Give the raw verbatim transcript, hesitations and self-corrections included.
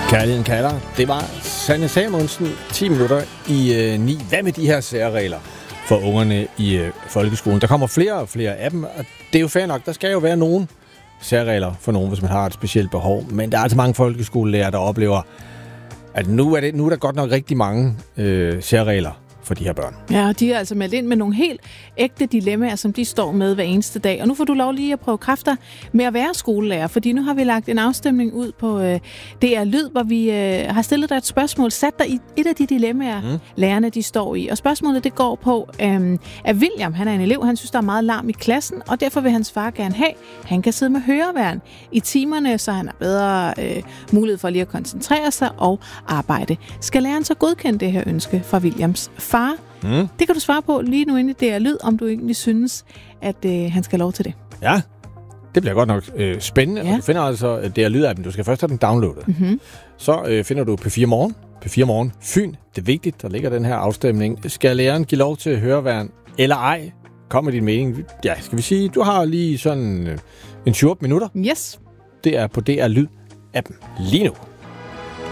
Kærligheden kalder. Det var Sanne Salmonsen, ti minutter i øh, ni. Hvad med de her særregler for ungerne i øh, folkeskolen? Der kommer flere og flere af dem, og det er jo fair nok. Der skal jo være nogle særregler for nogen, hvis man har et specielt behov. Men der er altså mange folkeskolelærere, der oplever, at nu er, det, nu er der godt nok rigtig mange øh, særregler for de her børn. Ja, og de er altså meldt ind med nogle helt ægte dilemmaer, som de står med hver eneste dag. Og nu får du lov lige at prøve kræfter med at være skolelærer, fordi nu har vi lagt en afstemning ud på øh, D R Lyd, hvor vi øh, har stillet dig et spørgsmål, sat dig i et af de dilemmaer, mm. lærerne de står i. Og spørgsmålet det går på, øh, at William, han er en elev, han synes, der er meget larm i klassen, og derfor vil hans far gerne have, han kan sidde med høreværn i timerne, så han har bedre øh, mulighed for lige at koncentrere sig og arbejde. Skal læreren så godkende det her ønske fra Williams far? Mm. Det kan du svare på lige nu inde i D R Lyd, om du egentlig synes, at øh, han skal have lov til det. Ja, det bliver godt nok øh, spændende. Ja. Og du finder altså D R Lyd-appen. Du skal først have den downloadet. Mm-hmm. Så øh, finder du P fire Morgen. P fire Morgen. Fyn. Det er vigtigt, der ligger den her afstemning. Skal læreren give lov til høreværn eller ej? Kom med din mening. Ja, skal vi sige, du har lige sådan øh, en tyve minutter. Yes. Det er på D R Lyd-appen lige nu.